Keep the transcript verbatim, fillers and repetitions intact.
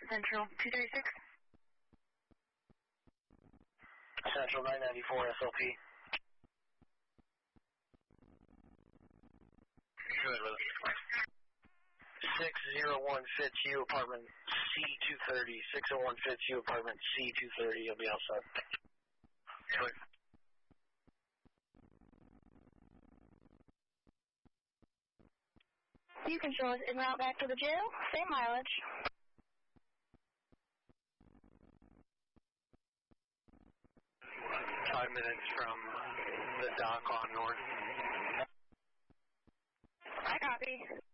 Central two thirty-six. Central nine ninety-four S L P. Good, brother. six oh one Fitzhugh, apartment C two thirty. six oh one Fitzhugh, apartment C two thirty. You'll be outside. Good. You control is en route back to the jail. Same mileage. Five minutes from the dock on north. I copy.